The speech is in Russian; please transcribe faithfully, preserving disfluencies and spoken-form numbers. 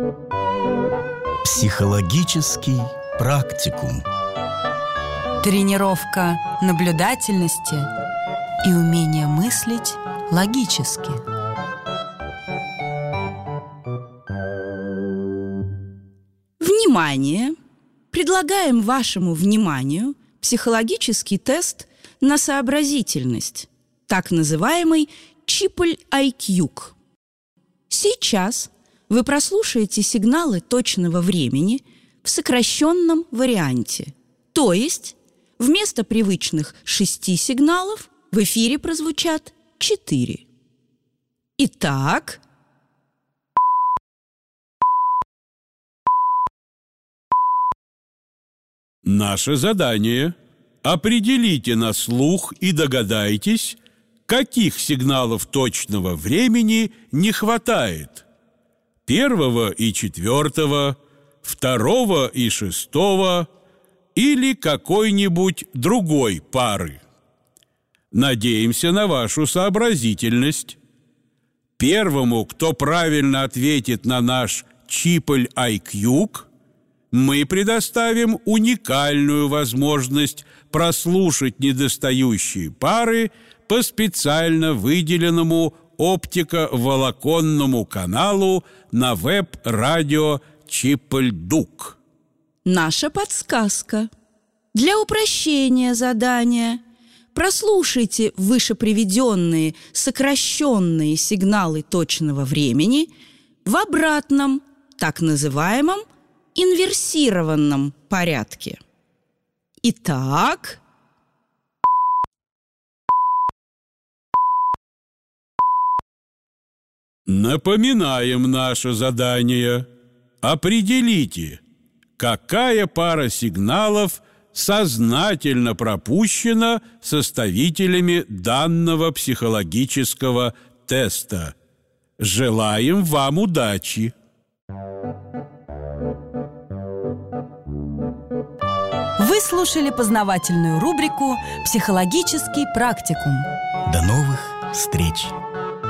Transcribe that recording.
Психологический практикум. Тренировка наблюдательности и умение мыслить логически. Внимание! Предлагаем вашему вниманию психологический тест на сообразительность, так называемый Чиполь-ай кью. Сейчас вы прослушаете сигналы точного времени в сокращенном варианте, то есть вместо привычных шести сигналов в эфире прозвучат четыре. Итак, наше задание – определите на слух и догадайтесь, каких сигналов точного времени не хватает. Первого и четвертого, второго и шестого или какой-нибудь другой пары. Надеемся на вашу сообразительность. Первому, кто правильно ответит на наш Чиполь-ай кью, мы предоставим уникальную возможность прослушать недостающие пары по специально выделенному оптиковолоконному каналу на веб-радио Чиполь-Дук. Наша подсказка. Для упрощения задания прослушайте вышеприведенные сокращенные сигналы точного времени в обратном, так называемом инверсированном порядке. Итак, напоминаем наше задание. Определите, какая пара сигналов сознательно пропущена составителями данного психологического теста. Желаем вам удачи! Вы слушали познавательную рубрику «Психологический практикум». До новых встреч!